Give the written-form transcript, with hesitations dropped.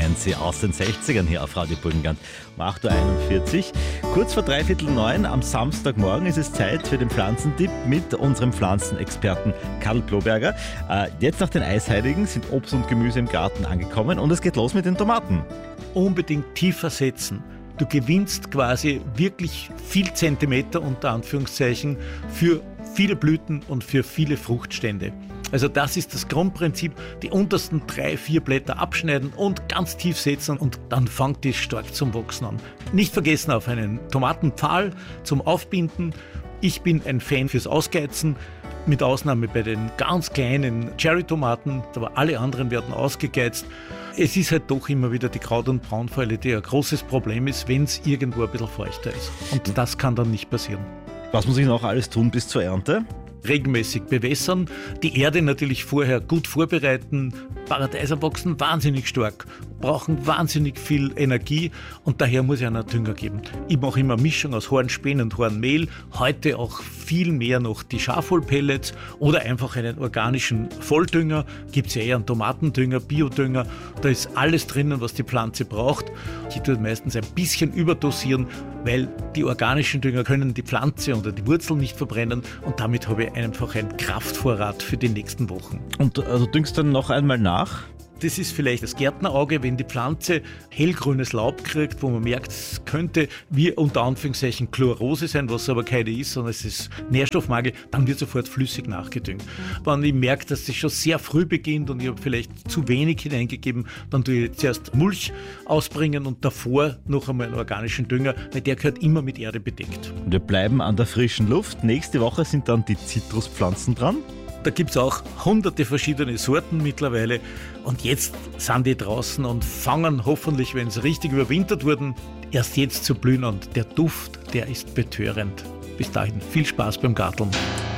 Nancy aus den 60ern hier auf Radio Burgenland um 8.41 Uhr. Kurz vor 8:45 am Samstagmorgen ist es Zeit für den Pflanzentipp mit unserem Pflanzenexperten Karl Bloberger. Jetzt nach den Eisheiligen sind Obst und Gemüse im Garten angekommen und es geht los mit den Tomaten. Unbedingt tiefer setzen. Du gewinnst quasi wirklich viel Zentimeter unter Anführungszeichen für viele Blüten und für viele Fruchtstände. Also das ist das Grundprinzip, die untersten 3-4 Blätter abschneiden und ganz tief setzen und dann fängt die stark zum Wachsen an. Nicht vergessen auf einen Tomatenpfahl zum Aufbinden. Ich bin ein Fan fürs Ausgeizen, mit Ausnahme bei den ganz kleinen Cherry-Tomaten, aber alle anderen werden ausgegeizt. Es ist halt doch immer wieder die Kraut- und Braunfäule, die ein großes Problem ist, wenn es irgendwo ein bisschen feuchter ist. Und das kann dann nicht passieren. Was muss ich noch alles tun bis zur Ernte? Regelmäßig bewässern, die Erde natürlich vorher gut vorbereiten. Paradeiser wachsen wahnsinnig stark, brauchen wahnsinnig viel Energie und daher muss ich einen Dünger geben. Ich mache immer eine Mischung aus Hornspänen und Hornmehl, heute auch viel mehr noch die Schafwollpellets oder einfach einen organischen Volldünger. Gibt es ja eher einen Tomatendünger, Biodünger, da ist alles drinnen, was die Pflanze braucht. Ich tue meistens ein bisschen überdosieren, weil die organischen Dünger können die Pflanze oder die Wurzeln nicht verbrennen und damit habe ich einfach einen Kraftvorrat für die nächsten Wochen. Und du düngst dann noch einmal nach? Das ist vielleicht das Gärtnerauge, wenn die Pflanze hellgrünes Laub kriegt, wo man merkt, es könnte wie unter Anführungszeichen Chlorose sein, was aber keine ist, sondern es ist Nährstoffmangel, dann wird sofort flüssig nachgedüngt. Wenn ich merke, dass es schon sehr früh beginnt und ich habe vielleicht zu wenig hineingegeben, dann tue ich zuerst Mulch ausbringen und davor noch einmal einen organischen Dünger, weil der gehört immer mit Erde bedeckt. Wir bleiben an der frischen Luft. Nächste Woche sind dann die Zitruspflanzen dran. Da gibt es auch hunderte verschiedene Sorten mittlerweile. Und jetzt sind die draußen und fangen hoffentlich, wenn sie richtig überwintert wurden, erst jetzt zu blühen. Und der Duft, der ist betörend. Bis dahin, viel Spaß beim Garteln.